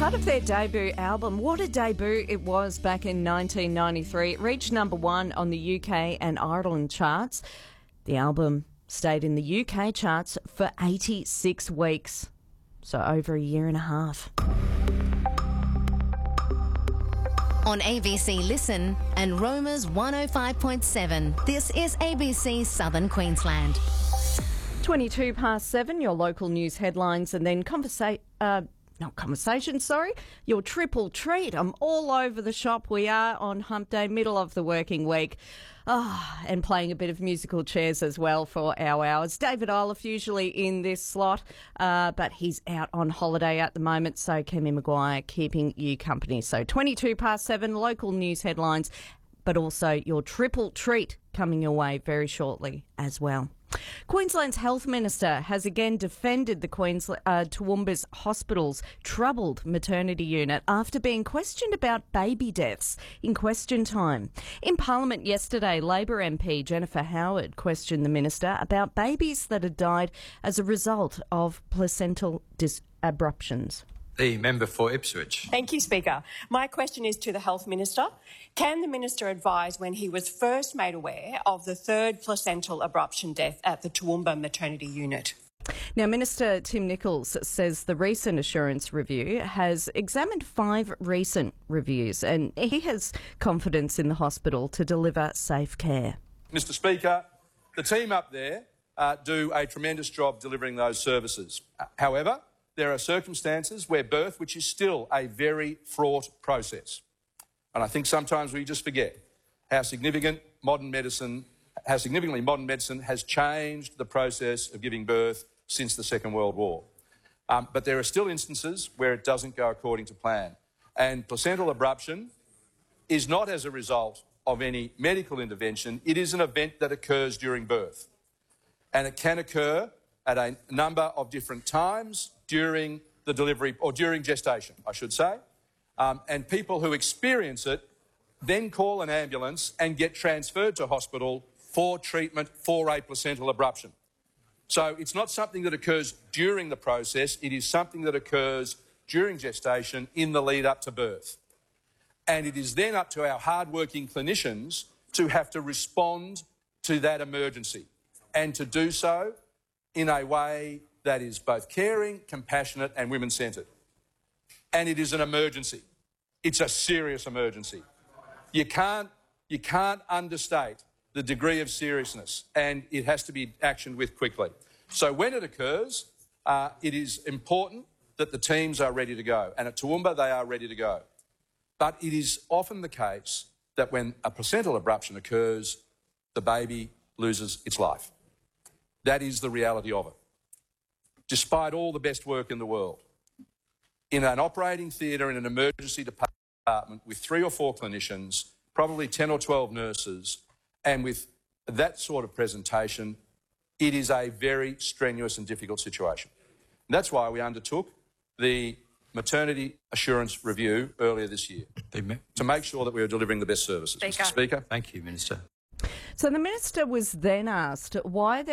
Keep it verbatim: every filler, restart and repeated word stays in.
part of their debut album. What a debut it was back in nineteen ninety-three. It reached number one on the U K and Ireland charts. The album stayed in the U K charts for eighty-six weeks, so over a year and a half. On A B C Listen and Roma's one oh five point seven, this is A B C Southern Queensland. twenty-two past seven, your local news headlines, and then conversa- uh, not conversation, sorry, your triple treat. I'm all over the shop. We are on hump day, middle of the working week. Ah, oh, and playing a bit of musical chairs as well for our hours. David Iliff usually in this slot, uh, but he's out on holiday at the moment, so Kemi Maguire keeping you company. So twenty-two past seven, local news headlines, but also your triple treat coming your way very shortly as well. Queensland's Health Minister has again defended the Queensland, uh, Toowoomba's Hospital's troubled maternity unit after being questioned about baby deaths in question time. In Parliament yesterday, Labor M P Jennifer Howard questioned the Minister about babies that had died as a result of placental dis- abruptions. The member for Ipswich. Thank you, Speaker. My question is to the Health Minister. Can the Minister advise when he was first made aware of the third placental abruption death at the Toowoomba maternity unit? Now, Minister Tim Nicholls says the recent assurance review has examined five recent reviews and he has confidence in the hospital to deliver safe care. Mister Speaker, the team up there uh, do a tremendous job delivering those services. Uh, however, there are circumstances where birth, which is still a very fraught process, and I think sometimes we just forget how significant modern medicine, how significantly modern medicine has changed the process of giving birth since the Second World War. Um, but there are still instances where it doesn't go according to plan, and placental abruption is not as a result of any medical intervention. It is an event that occurs during birth, and it can occur at a number of different times during the delivery, or during gestation, I should say. Um, and people who experience it then call an ambulance and get transferred to hospital for treatment for a placental abruption. So it's not something that occurs during the process, it is something that occurs during gestation in the lead up to birth. And it is then up to our hard-working clinicians to have to respond to that emergency and to do so in a way that is both caring, compassionate and women-centred. And it is an emergency. It's a serious emergency. You can't, you can't understate the degree of seriousness, and it has to be actioned with quickly. So when it occurs, uh, it is important that the teams are ready to go, and at Toowoomba they are ready to go. But it is often the case that when a placental abruption occurs, the baby loses its life. That is the reality of it. Despite all the best work in the world, in an operating theatre in an emergency department with three or four clinicians, probably ten or twelve nurses, and with that sort of presentation, it is a very strenuous and difficult situation. And that's why we undertook the maternity assurance review earlier this year, to make sure that we are delivering the best services. Speaker. Mister Speaker. Thank you, Minister. So the Minister was then asked why there